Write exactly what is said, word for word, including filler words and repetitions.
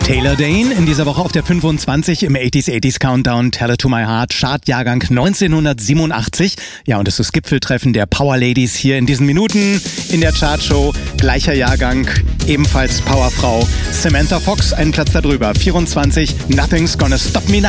Taylor Dayne in dieser Woche auf der fünfundzwanzig im achtziger achtziger Countdown Tell It To My Heart, Chartjahrgang neunzehnhundertsiebenundachtzig. Ja, und es ist das Gipfeltreffen der Power Ladies hier in diesen Minuten in der Chartshow. Gleicher Jahrgang, ebenfalls Powerfrau Samantha Fox, einen Platz darüber, vierundzwanzig, Nothing's Gonna Stop Me Now.